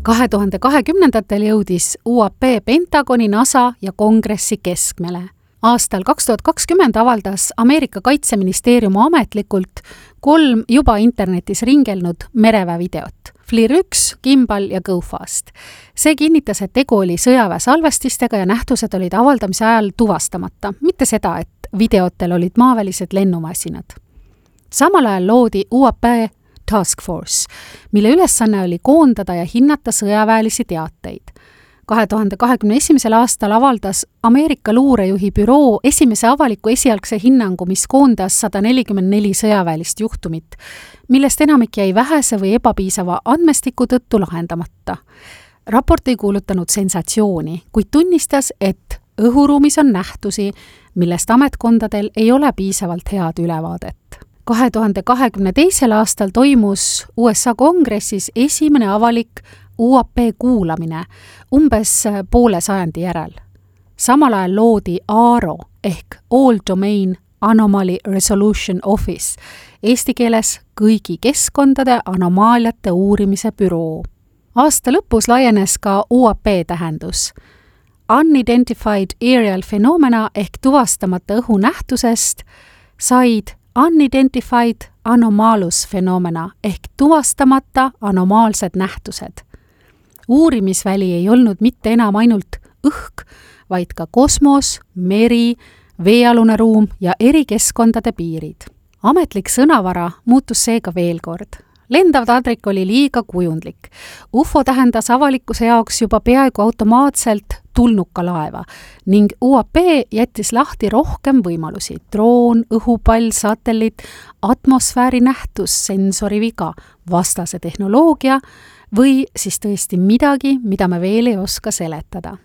2020 jõudis UAP Pentagoni, NASA ja Kongressi keskmele. Aastal 2020 avaldas Ameerika Kaitseministeerium ametlikult 3 juba internetis ringelnud mereväevideot. FLIR 1, Gimbal ja GoFast. See kinnitas, et tegu oli sõjaväe salvestistega ja nähtused olid avaldamise ajal tuvastamata, mitte seda, et videotel olid maavälised lennumasinad. Samal ajal loodi UAP Task Force, mille ülesanne oli koondada ja hinnata sõjaväelisi teateid. 2021. aastal avaldas Ameerika luurejuhi büroo esimese avaliku esialgse hinnangu, mis koondas 144 sõjaväelist juhtumit, millest enamik jäi vähese või ebapiisava andmestiku tõttu lahendamata. Raport ei kuulutanud sensatsiooni, kuid tunnistas, et õhuruumis on nähtusi, millest ametkondadel ei ole piisavalt head ülevaadet. 2022. aastal toimus USA Kongressis esimene avalik UAP kuulamine umbes poole sajandi järel. Samal ajal loodi AARO ehk All Domain Anomaly Resolution Office, eesti keeles kõigi keskkondade anomaaliate uurimise büroo. Aasta lõpus laienes ka UAP tähendus. Unidentified Aerial Phenomena ehk tuvastamata õhunähtusest said Unidentified Anomalous Phenomena ehk tuvastamata anomaalsed nähtused. Uurimisväli ei olnud mitte enam ainult õhk, vaid ka kosmos, meri, veealune ruum ja eri keskkondade piirid. Ametlik sõnavara muutus seega veel kord. Lendav tadrik oli liiga kujundlik. UFO tähendas avalikkuse jaoks juba peaaegu automaatselt tulnuka laeva ning UAP jättis lahti rohkem võimalusi. Droon, õhupall, satelliit, atmosfääri nähtus, sensori viga, vastase tehnoloogia või siis tõesti midagi, mida me veel ei oska seletada.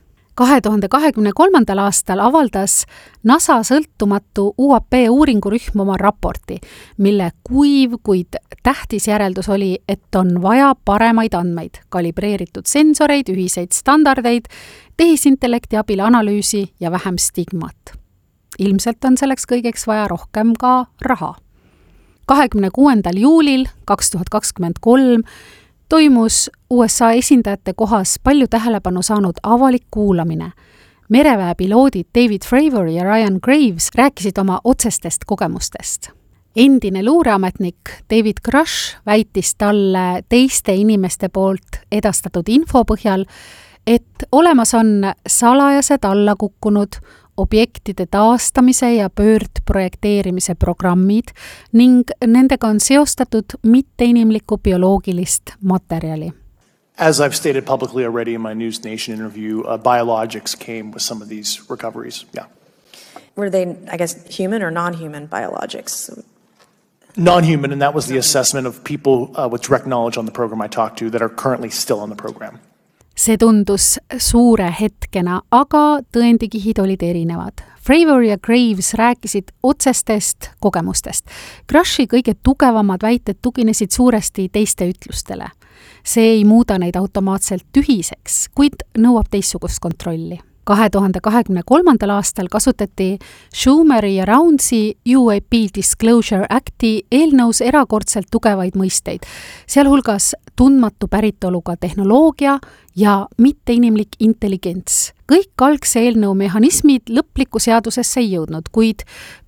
2023. aastal avaldas NASA sõltumatu UAP uuringurühm oma raporti, mille kuiv, kuid tähtis järeldus oli, et on vaja paremaid andmeid, kalibreeritud sensoreid, ühiseid standardeid, tehisintellekti abil analüüsi ja vähem stigmat. Ilmselt on selleks kõigeks vaja rohkem ka raha. 26. juulil 2023 toimus USA esindajate kohas palju tähelepanu saanud avalik kuulamine. Mereväe piloodid David Fravor ja Ryan Graves rääkisid oma otsestest kogemustest. Endine luureametnik David Grush väitis talle teiste inimeste poolt edastatud info põhjal, et olemas on salajased allakukkunud objektide taastamise ja pöördprojekteerimise programmid ning nendega on seostatud mitteinimlikku bioloogilist materjali. As I've stated publicly already in my News Nation interview, biologics came with some of these recoveries. Yeah. Were they, I guess, human or non-human biologics? Non-human, and that was the assessment of people with direct knowledge on the program I talked to that are currently still on the program. See tundus suure hetkena, aga tõendikihid olid erinevad. Fravor ja Graves rääkisid otsestest kogemustest. Grushi kõige tugevamad väited tuginesid suuresti teiste ütlustele. See ei muuda neid automaatselt tühiseks, kuid nõuab teistsugust kontrolli. 2023. aastal kasutati Schumeri ja Roundsi UAP Disclosure Acti eelnõus erakordselt tugevaid mõisteid, sealhulgas tundmatu päritoluga tehnoloogia ja mitteinimlik intelligents. Kõik algse eelnõu mehhanismid lõplikku seadusesse ei jõudnud, kuid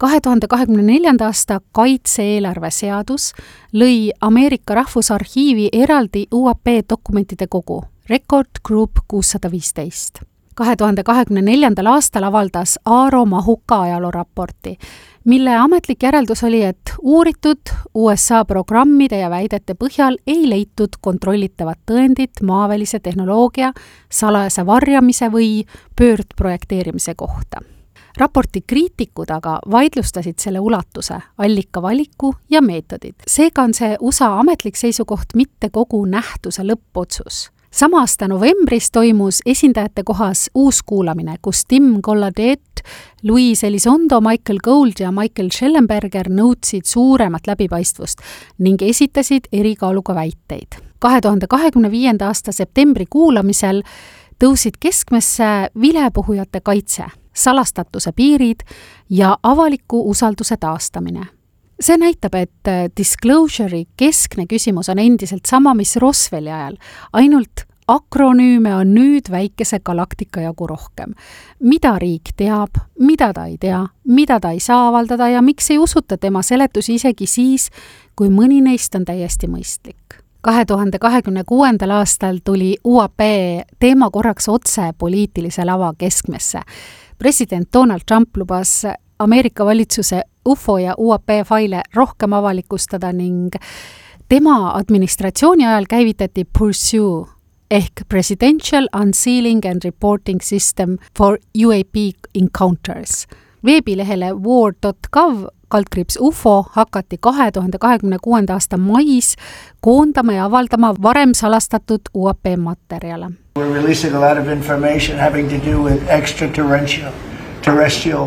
2024. aasta kaitse-eelarve seadus lõi Ameerika Rahvusarhiivi eraldi UAP dokumentide kogu, Record Group 615. 2024. aastal avaldas AARO mahuka ajalooraporti, mille ametlik järeldus oli, et uuritud USA programmide ja väidete põhjal ei leitud kontrollitavat tõendit maavälise tehnoloogia, salajase varjamise või pöördprojekteerimise kohta. Raporti kriitikud aga vaidlustasid selle ulatuse, allika valiku ja meetodid. Seega on see USA ametlik seisukoht mitte kogu nähtuse lõppotsus. Sama aasta novembris toimus esindajate kohas uus kuulamine, kus Tim Gallaudet, Louis Elizondo, Michael Gold ja Michael Schellenberger nõudsid suuremat läbipaistvust ning esitasid erikaaluga väiteid. 2025. aasta septembri kuulamisel tõusid keskmesse vilepuhujate kaitse, salastatuse piirid ja avaliku usalduse taastamine. See näitab, et disclosure'i keskne küsimus on endiselt sama, mis Roswelli ajal, ainult akronüüme on nüüd väikese galaktika jagu rohkem. Mida riik teab, mida ta ei tea, mida ta ei saa avaldada ja miks ei usuta tema seletusi isegi siis, kui mõni neist on täiesti mõistlik. 2026. aastal tuli UAP teema korraks otse poliitilise lava keskmesse. President Donald Trump lubas Ameerika valitsuse UFO ja UAP faile rohkem avalikustada ning tema administratsiooni ajal käivitati Pursue ehk Presidential Unsealing and Reporting System for UAP Encounters. Veebilehele war.gov /UFO hakati 2026. aasta mais koondama ja avaldama varem salastatud UAP materjale. We're releasing a lot of information having to do with extraterrestrial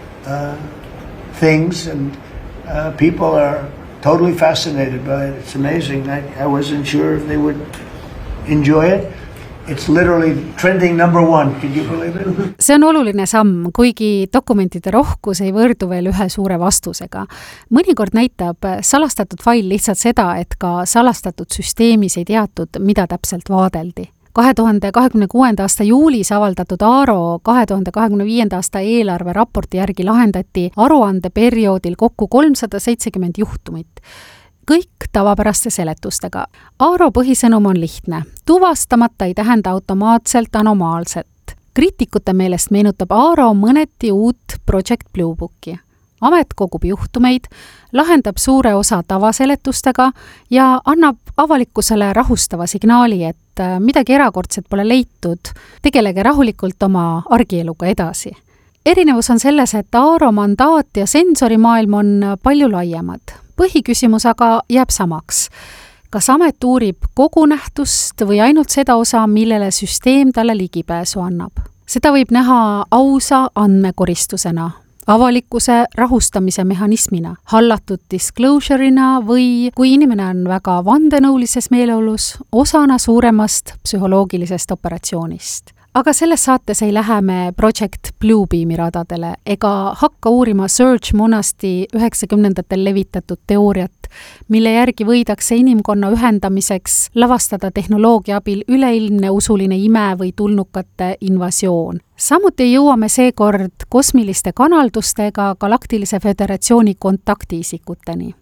things and people are totally fascinated by it. It's amazing. I wasn't sure if they would enjoy it. It's literally trending number 1. Can you believe it? See on oluline samm, kuigi dokumentide rohkus ei võrdu veel ühe suure vastusega. Mõnikord näitab salastatud fail lihtsalt seda, et ka salastatud süsteemis ei teatud, mida täpselt vaadeldi. 2026. aasta juulis avaldatud Aaro 2025. aasta eelarve raporti järgi lahendati aruandeperioodil kokku 370 juhtumit. Kõik tavapäraste seletustega. Aaro põhisõnum on lihtne. Tuvastamata ei tähenda automaatselt anomaalset. Kriitikute meelest meenutab Aaro mõneti uut Project Blue Booki. Amet kogub juhtumeid, lahendab suure osa tavaseletustega ja annab avalikkusele rahustava signaali, et midagi erakordset pole leitud, tegelege rahulikult oma argieluga edasi. Erinevus on selles, et Aaro mandaat ja sensorimaailm on palju laiemad. Põhiküsimus aga jääb samaks. Kas amet uurib kogu nähtust või ainult seda osa, millele süsteem talle ligipääsu annab? Seda võib näha ausa andmekoristusena, avalikkuse rahustamise mehhanismina, hallatud disclosure'ina või kui inimene on väga vandenõulises meeleolus, osana suuremast psühholoogilisest operatsioonist. Aga selles saates ei lähe me Project Bluebeami radadele ega hakka uurima Serge Monasti 90-ndatel levitatud teooriat, mille järgi võidakse inimkonna ühendamiseks lavastada tehnoloogia abil üleilmne usuline ime või tulnukate invasioon. Samuti jõuame seekord kosmiliste kanalduste ega Galaktilise Föderatsiooni kontaktiisikuteni.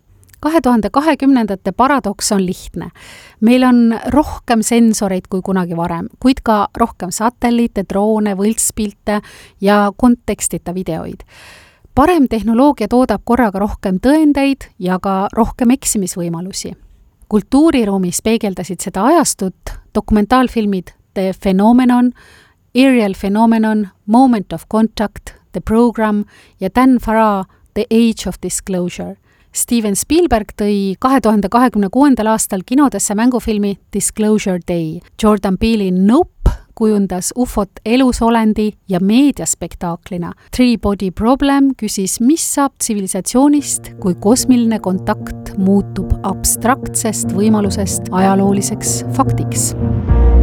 2020. paradoks on lihtne. Meil on rohkem sensoreid kui kunagi varem, kuid ka rohkem satelliite, droone, võltspilte ja kontekstita videoid. Parem tehnoloogia toodab korraga rohkem tõendeid ja ka rohkem eksimisvõimalusi. Kultuuriruumis peegeldasid seda ajastut dokumentaalfilmid The Phenomenon, Aerial Phenomenon, Moment of Contact, The Program ja Dan Farah The Age of Disclosure. Steven Spielberg tõi 2026. aastal kinodesse mängufilmi Disclosure Day. Jordan Peele'i Nope kujundas UFOt elusolendi ja meediaspektaaklina. Three Body Problem küsis, mis saab tsivilisatsioonist, kui kosmiline kontakt muutub abstraktsest võimalusest ajalooliseks faktiks.